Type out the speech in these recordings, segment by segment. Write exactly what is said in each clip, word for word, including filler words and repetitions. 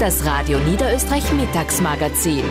Das Radio Niederösterreich Mittagsmagazin.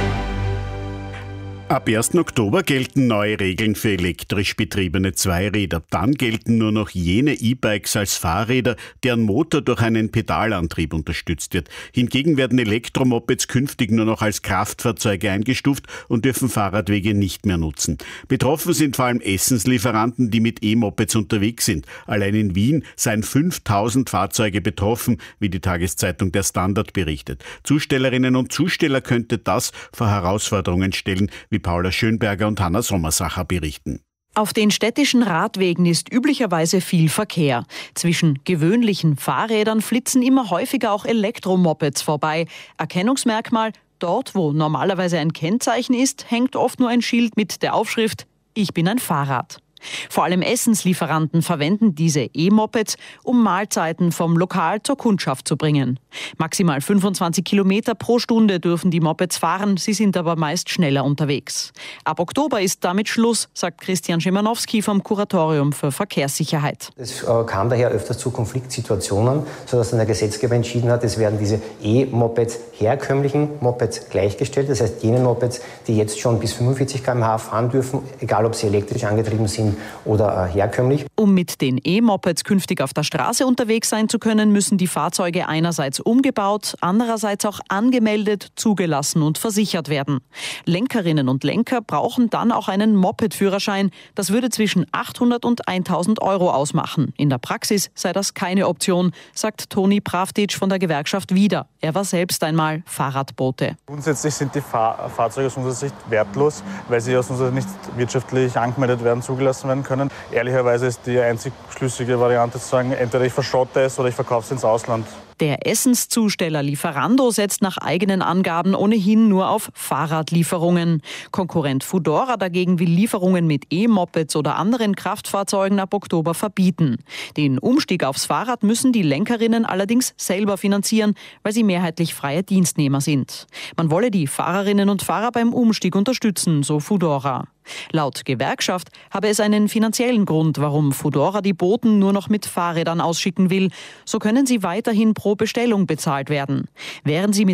Ab ersten Oktober gelten neue Regeln für elektrisch betriebene Zweiräder. Dann gelten nur noch jene E-Bikes als Fahrräder, deren Motor durch einen Pedalantrieb unterstützt wird. Hingegen werden Elektromopeds künftig nur noch als Kraftfahrzeuge eingestuft und dürfen Fahrradwege nicht mehr nutzen. Betroffen sind vor allem Essenslieferanten, die mit E-Mopeds unterwegs sind. Allein in Wien seien fünftausend Fahrzeuge betroffen, wie die Tageszeitung Der Standard berichtet. Zustellerinnen und Zusteller könnte das vor Herausforderungen stellen, wie Paula Schönberger und Hanna Sommersacher berichten. Auf den städtischen Radwegen ist üblicherweise viel Verkehr. Zwischen gewöhnlichen Fahrrädern flitzen immer häufiger auch Elektromopeds vorbei. Erkennungsmerkmal: dort, wo normalerweise ein Kennzeichen ist, hängt oft nur ein Schild mit der Aufschrift „Ich bin ein Fahrrad“. Vor allem Essenslieferanten verwenden diese E-Mopeds, um Mahlzeiten vom Lokal zur Kundschaft zu bringen. Maximal fünfundzwanzig Kilometer pro Stunde dürfen die Mopeds fahren, sie sind aber meist schneller unterwegs. Ab Oktober ist damit Schluss, sagt Christian Szymanowski vom Kuratorium für Verkehrssicherheit. Es äh, kam daher öfters zu Konfliktsituationen, sodass dann der Gesetzgeber entschieden hat, es werden diese E-Mopeds herkömmlichen Mopeds gleichgestellt. Das heißt, jene Mopeds, die jetzt schon bis fünfundvierzig Kilometer pro Stunde fahren dürfen, egal ob sie elektrisch angetrieben sind oder äh, herkömmlich. Um mit den E-Mopeds künftig auf der Straße unterwegs sein zu können, müssen die Fahrzeuge einerseits umgebaut, andererseits auch angemeldet, zugelassen und versichert werden. Lenkerinnen und Lenker brauchen dann auch einen Moped-Führerschein. Das würde zwischen achthundert und eintausend Euro ausmachen. In der Praxis sei das keine Option, sagt Toni Pravdic von der Gewerkschaft Wieder. Er war selbst einmal Fahrradbote. Grundsätzlich sind die Fahr- Fahrzeuge aus unserer Sicht wertlos, weil sie aus unserer Sicht nicht wirtschaftlich angemeldet werden, zugelassen werden können. Ehrlicherweise ist die einzig schlüssige Variante zu sagen, entweder ich verschrotte es oder ich verkaufe es ins Ausland. Der Essenszusteller Lieferando setzt nach eigenen Angaben ohnehin nur auf Fahrradlieferungen. Konkurrent Foodora dagegen will Lieferungen mit E-Mopeds oder anderen Kraftfahrzeugen ab Oktober verbieten. Den Umstieg aufs Fahrrad müssen die Lenkerinnen allerdings selber finanzieren, weil sie mehrheitlich freie Dienstnehmer sind. Man wolle die Fahrerinnen und Fahrer beim Umstieg unterstützen, so Foodora. Laut Gewerkschaft habe es einen finanziellen Grund, warum Foodora die Boten nur noch mit Fahrrädern ausschicken will. So können sie weiterhin pro Bestellung bezahlt werden. Wären sie mit